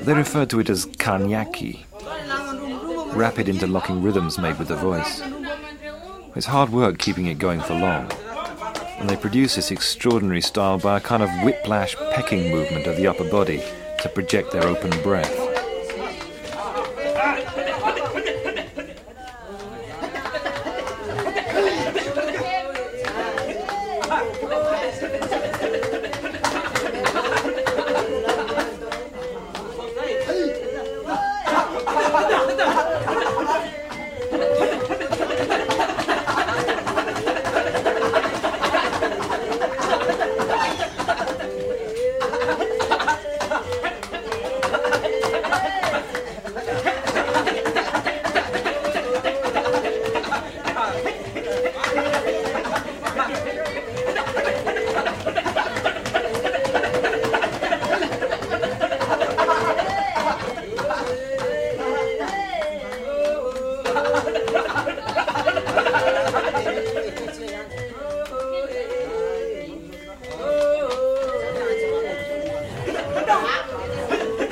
They referred to it as kanyaki, rapid interlocking rhythms made with the voice. It's hard work keeping it going for long, and they produce this extraordinary style by a kind of whiplash pecking movement of the upper body to project their open breath.